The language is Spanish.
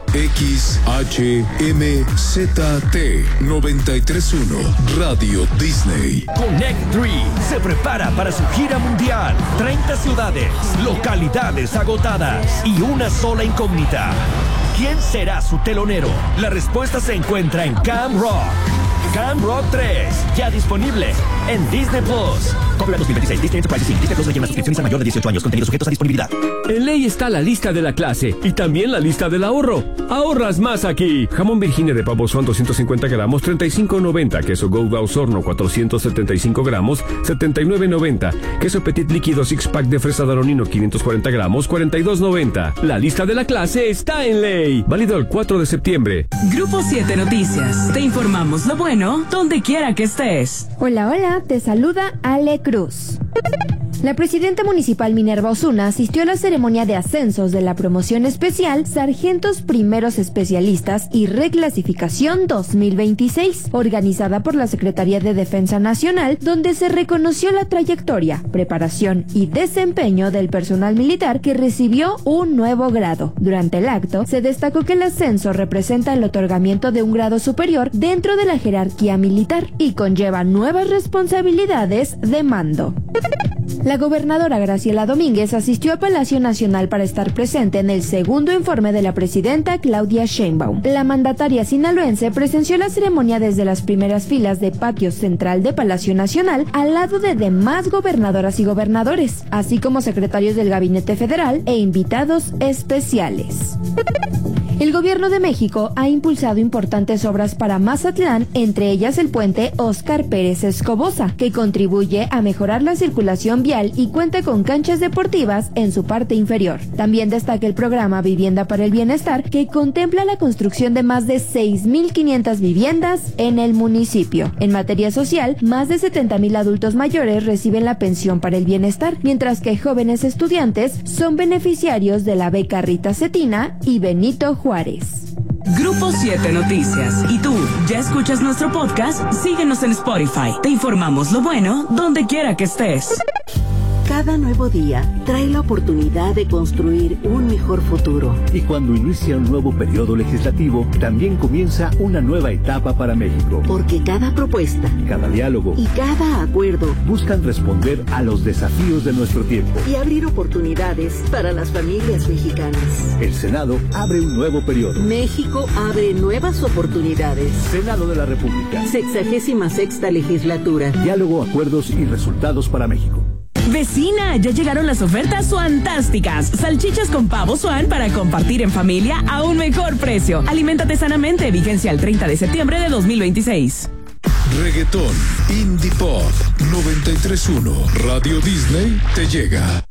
XHMZT 93.1 Radio Disney. Connect 3 se prepara para su gira mundial. 30 ciudades, localidades agotadas y una sola incógnita. ¿Quién será su telonero? La respuesta se encuentra en Camp Rock. Camp Rock 3, ya disponible en Disney Plus. Copyright 2026, Disney Enterprises Inc. Disney Plus requiere una suscripción a mayor de 18 años. Contenidos sujetos a disponibilidad. En Ley está la lista de la clase y también la lista del ahorro. Ahorras más aquí. Jamón Virginia de pavo Swan 250 gramos, 35.90. Queso Gouda Osorno 475 gramos, 79.90. Queso Petit líquido six pack de fresa Daronino 540 gramos, 42.90. La lista de la clase está en Ley. Válido el 4 de septiembre. Grupo 7 Noticias. Te informamos lo bueno donde quiera que estés. Hola, hola, te saluda Ale Cruz. La presidenta municipal Minerva Osuna asistió a la ceremonia de ascensos de la promoción especial Sargentos Primeros Especialistas y Reclasificación 2026, organizada por la Secretaría de Defensa Nacional, donde se reconoció la trayectoria, preparación y desempeño del personal militar que recibió un nuevo grado. Durante el acto, se destacó que el ascenso representa el otorgamiento de un grado superior dentro de la jerarquía militar y conlleva nuevas responsabilidades de mando. La gobernadora Graciela Domínguez asistió a Palacio Nacional para estar presente en el segundo informe de la presidenta Claudia Sheinbaum. La mandataria sinaloense presenció la ceremonia desde las primeras filas de patio central de Palacio Nacional, al lado de demás gobernadoras y gobernadores, así como secretarios del Gabinete Federal e invitados especiales. El gobierno de México ha impulsado importantes obras para Mazatlán, entre ellas el puente Óscar Pérez Escobosa, que contribuye a mejorar la circulación vial y cuenta con canchas deportivas en su parte inferior. También destaca el programa Vivienda para el Bienestar, que contempla la construcción de más de 6.500 viviendas en el municipio. En materia social, más de 70,000 adultos mayores reciben la pensión para el bienestar, mientras que jóvenes estudiantes son beneficiarios de la beca Rita Cetina y Benito Juárez. Grupo 7 Noticias. ¿Y tú, ya escuchas nuestro podcast? Síguenos en Spotify. Te informamos lo bueno donde quiera que estés. Cada nuevo día trae la oportunidad de construir un mejor futuro. Y cuando inicia un nuevo periodo legislativo, también comienza una nueva etapa para México. Porque cada propuesta, cada diálogo y cada acuerdo buscan responder a los desafíos de nuestro tiempo y abrir oportunidades para las familias mexicanas. El Senado abre un nuevo periodo. México abre nuevas oportunidades. Senado de la República. 66ª legislatura. Diálogo, acuerdos y resultados para México. Vecina, ya llegaron las ofertas fantásticas. Salchichas con pavo Swan para compartir en familia a un mejor precio. Aliméntate sanamente. Vigencia el 30 de septiembre de 2026. Reggaetón, Indie Pop 93.1 Radio Disney te llega.